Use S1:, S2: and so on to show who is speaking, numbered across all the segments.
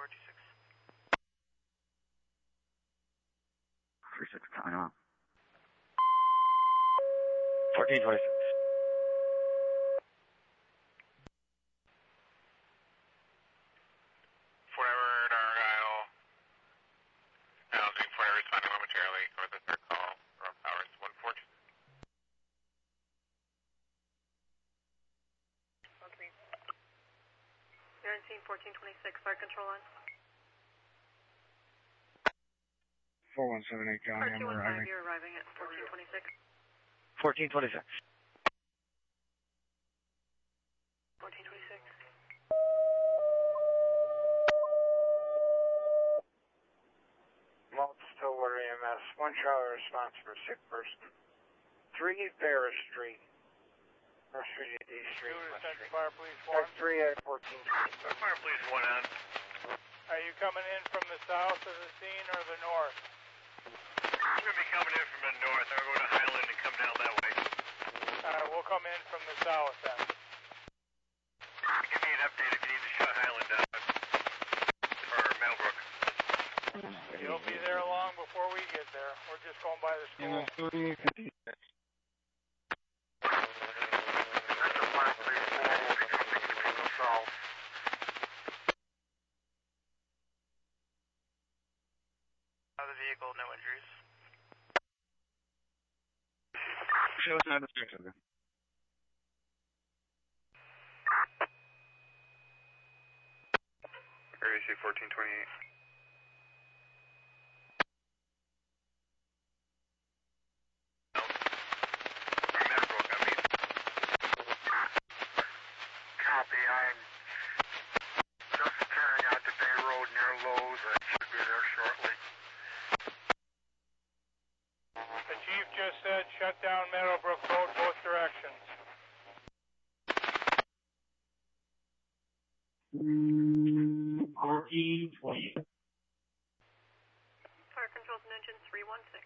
S1: 426.
S2: 36, time on. 1426.
S1: Forward Argyle. Housing for responding momentarily for the third call from Powers 142.
S3: Okay. You're in scene 1426, fire control on.
S4: 4178 County, I'm arriving.
S3: You're arriving at 1426.
S2: 1426.
S3: 1426.
S4: Multiple Stillwater EMS, 1 Charlie response for a sick person. 3 Ferris Street. Ferris Street, D Street.
S5: Central Fire Police 1.
S4: 3 at 1426.
S1: Fire Police 1 on.
S5: Are you coming in from the south of the scene or the north?
S1: I'm going to be coming in from the north. I'm going to go to Highland and come down that way.
S5: We'll come in from the south then.
S1: Give me an update if you need to shut Highland down. Or Meadowbrook.
S5: You'll be there long before we get there. We're just going by the school.
S1: Central Fire Police 4 will be coming from the south. The vehicle, no injuries.
S2: Show us how to start over.
S1: Area C 1428.
S4: Copy, I'm just turning out to Bay Road near Lowe's. I should be there shortly.
S5: The chief just said shut down Meadowbrook Road both directions.
S2: 1420.
S3: Fire control's in engine 316.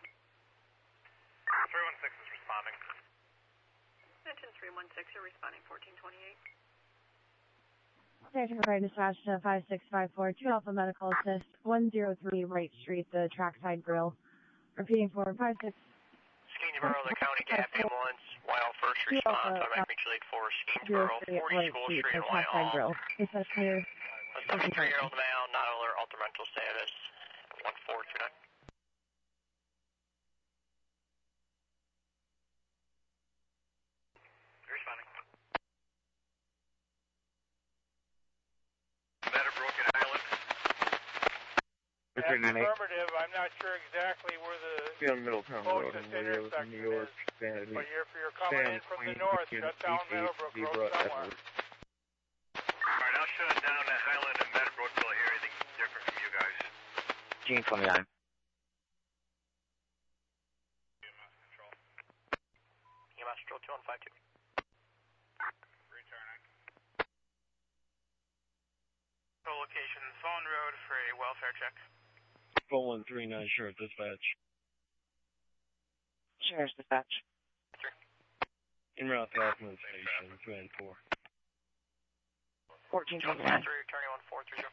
S1: 316 is responding.
S3: Engine 316, you're responding 1428.
S6: Station Fire Dispatch to 56542 Alpha Medical Assist 103 Wright Street, the Trackside Grill. Repeating forward 56.
S1: Skeensboro, the County Gap Ambulance, Whitehall first response, automatic mutual aid for Skeensboro, 40 School Street in Whitehall.
S6: Dispatch clear.
S1: A 73-year-old male, not alert, altered mental status, 1429. Responding. Meadowbrook and Island.
S5: Affirmative, I'm not sure exactly where the
S4: Middletown
S5: closest intersection is, but if you're coming in from the north, shut down Meadowbrook Road somewhere.
S1: Alright, I'll shut it down at Highland and Meadowbrook till I hear anything different from you guys.
S2: Gene 29.
S1: EMS control.
S7: EMS control 2152.
S1: Returning. Location, Fawn Road for a welfare check.
S4: Colon 39 Sheriff Dispatch.
S2: Sheriff's Dispatch.
S4: En route to Hoffman Station, 2 and 4.
S2: 1429.
S7: Returning 1430.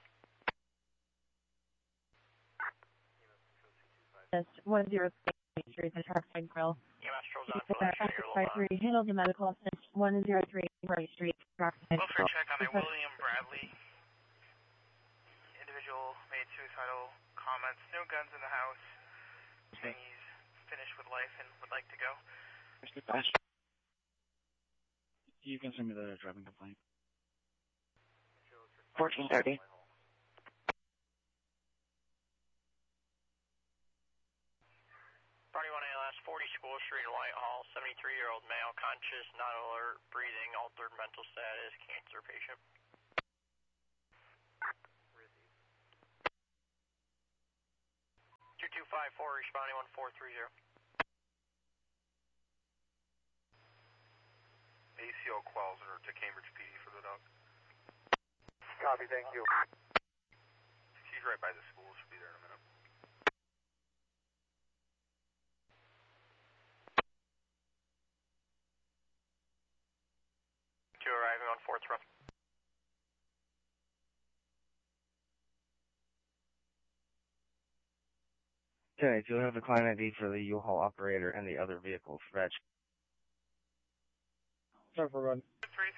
S6: Yes, 103 Street, the Trackside Grill.
S7: EMS control's on for
S6: 553, handle the medical assist 103 Wright Street, Trackside
S1: Welfare
S6: Grill.
S1: check on a William Bradley. Individual made suicidal comments. No guns in the house. Saying he's finished with life and would like to go.
S2: Sheriff's Dispatch.
S4: You can send me the driving complaint.
S2: 1430.
S7: Party 1 ALS, 40 School Street in Whitehall, 73-year-old male, conscious, not alert, breathing, altered mental status, cancer patient. 2254, responding 1430.
S1: ACO Qualzer to Cambridge PD for the dog.
S4: Copy, thank you.
S1: She's right by the school. She'll be there in a minute.
S7: Two arriving on 4th row.
S8: Okay, do you have the client ID for the U-Haul operator and the other vehicles? Reg.
S5: Start for run.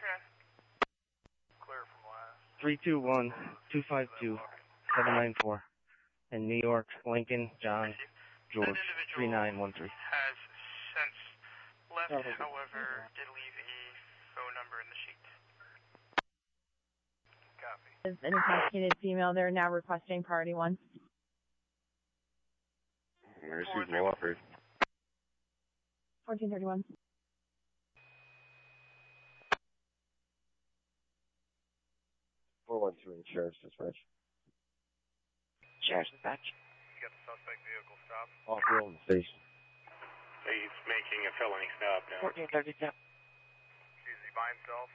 S7: 339. Clear from last.
S8: 321-252-794. In New York, Lincoln, John, George, 3913.
S7: Has since left, however, did leave a phone number in the sheet. Copy.
S6: Is an intoxicated female. They're now requesting priority 1.
S5: Received no offers.
S6: 1431.
S5: In Sheriff's Dispatch.
S2: Sheriff's Dispatch.
S7: You got the suspect vehicle stopped.
S5: Off-road in the station.
S7: He's making a felony stop now.
S2: 1437.
S7: Is he by himself?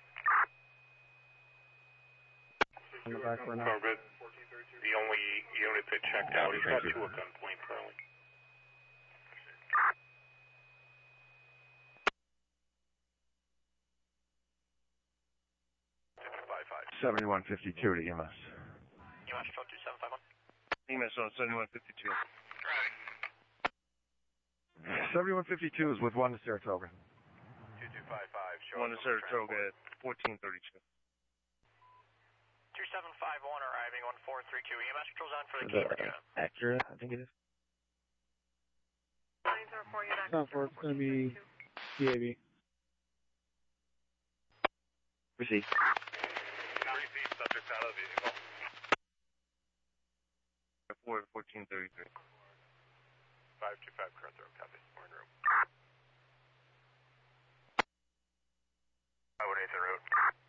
S5: In the back for now.
S7: Corbett, the only unit that checked out, he's got 2 at gunpoint currently.
S5: 7152 to EMS.
S7: EMS 12751.
S5: EMS on 7152.
S7: Right.
S5: 7152 is with 1 to Saratoga.
S7: 2255.
S5: 1 to Saratoga at 1432.
S7: 2751 arriving on 432. EMS patrols on for the Cambridge unit.
S8: Acura, I think it is.
S3: 904, you're
S5: It's not for, it's going to be CAB.
S8: Receive.
S7: Subject out of the vehicle.
S5: 1433.
S7: 525 current throw, copy. We're en route. I would 8th en route.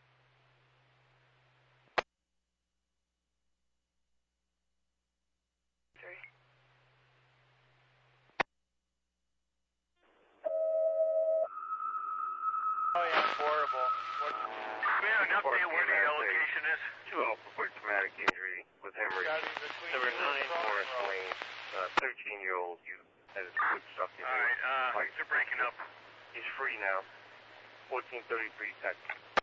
S7: Oh yeah, it's horrible. We have an update where the location is.
S5: 2 report traumatic injury with hemorrhage. Number 9 Forest Lane. 13-year-old youth has foot stuck in.
S7: Alright, they're breaking up.
S5: He's free now. 1433 text.